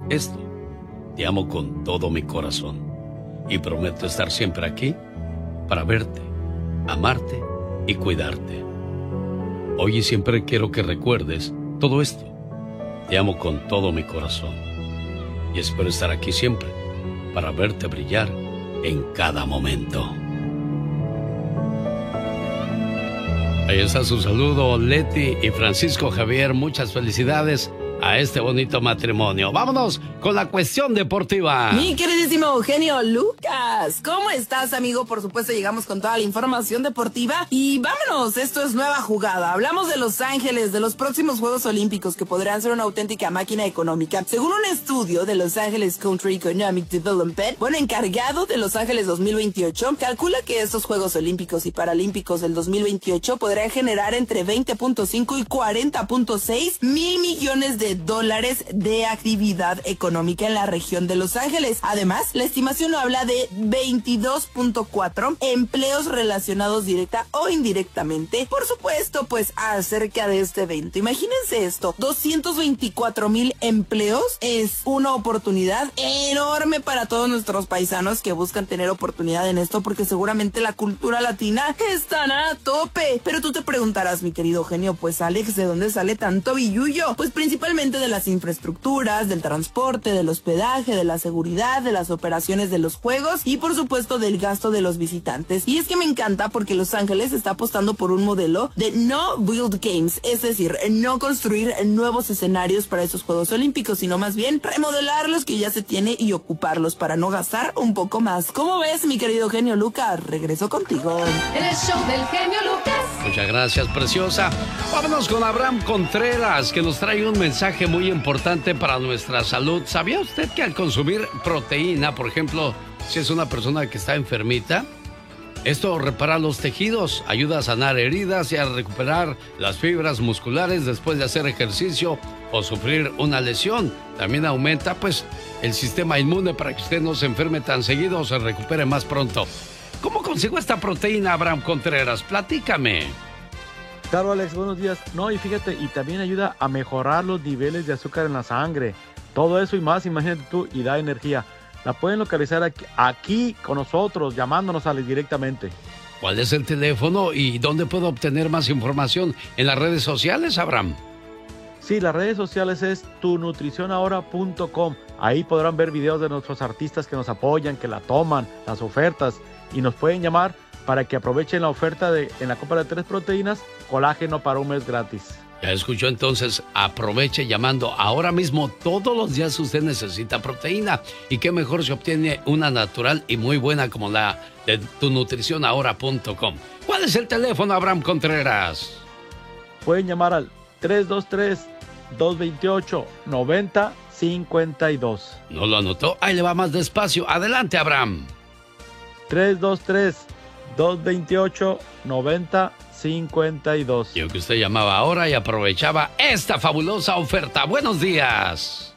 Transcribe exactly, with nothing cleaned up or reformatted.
esto. Te amo con todo mi corazón y prometo estar siempre aquí para verte, amarte y cuidarte. Hoy y siempre quiero que recuerdes todo esto. Te amo con todo mi corazón y espero estar aquí siempre para verte brillar en cada momento. Ahí está su saludo, Leti y Francisco Javier. Muchas felicidades a este bonito matrimonio. Vámonos con la cuestión deportiva. Mi queridísimo Eugenio Lucas, ¿cómo estás, amigo? Por supuesto, llegamos con toda la información deportiva y vámonos, esto es Nueva Jugada. Hablamos de Los Ángeles, de los próximos Juegos Olímpicos que podrán ser una auténtica máquina económica. Según un estudio de Los Ángeles Country Economic Development, bueno, encargado de Los Ángeles dos mil veintiocho, calcula que estos Juegos Olímpicos y Paralímpicos del dos mil veintiocho podrán generar entre veinte punto cinco y cuarenta punto seis mil millones de dólares de actividad económica en la región de Los Ángeles. Además, la estimación habla de veintidós punto cuatro empleos relacionados directa o indirectamente, por supuesto, pues acerca de este evento. Imagínense esto, doscientos veinticuatro mil empleos es una oportunidad enorme para todos nuestros paisanos que buscan tener oportunidad en esto, porque seguramente la cultura latina están a tope. Pero tú te preguntarás, mi querido Eugenio, pues Alex, ¿de dónde sale tanto billullo? Pues principalmente de las infraestructuras, del transporte, del hospedaje, de la seguridad, de las operaciones de los juegos y por supuesto del gasto de los visitantes. Y es que me encanta porque Los Ángeles está apostando por un modelo de no build games, es decir, no construir nuevos escenarios para esos Juegos Olímpicos, sino más bien remodelar los que ya se tiene y ocuparlos para no gastar un poco más. ¿Cómo ves, mi querido genio Lucas? Regreso contigo. En el show del genio Lucas. Muchas gracias, preciosa. Vámonos con Abraham Contreras, que nos trae un mensaje muy importante para nuestra salud. ¿Sabía usted que al consumir proteína, por ejemplo, si es una persona que está enfermita, esto repara los tejidos, ayuda a sanar heridas y a recuperar las fibras musculares después de hacer ejercicio o sufrir una lesión? También aumenta, pues, el sistema inmune para que usted no se enferme tan seguido o se recupere más pronto. ¿Cómo consigo esta proteína, Abraham Contreras? Platícame. Claro, Alex, buenos días. No, y fíjate, y también ayuda a mejorar los niveles de azúcar en la sangre. Todo eso y más, imagínate tú, y da energía. La pueden localizar aquí, aquí con nosotros, llamándonos a Alex directamente. ¿Cuál es el teléfono y dónde puedo obtener más información? ¿En las redes sociales, Abraham? Sí, las redes sociales es tu nutrición ahora punto com. Ahí podrán ver videos de nuestros artistas que nos apoyan, que la toman, las ofertas, y nos pueden llamar para que aprovechen la oferta de en la compra de tres proteínas, colágeno para un mes gratis. Ya escuchó, entonces aproveche llamando ahora mismo. Todos los días usted necesita proteína y qué mejor se obtiene una natural y muy buena como la de tu nutrición ahora punto com. ¿Cuál es el teléfono, Abraham Contreras? Pueden llamar al tres dos tres, dos dos ocho, nueve cero cinco dos. ¿No lo anotó? Ahí le va más despacio. Adelante, Abraham. tres dos tres, dos dos ocho, nueve cero cinco dos. Yo que usted llamaba ahora y aprovechaba esta fabulosa oferta. Buenos días.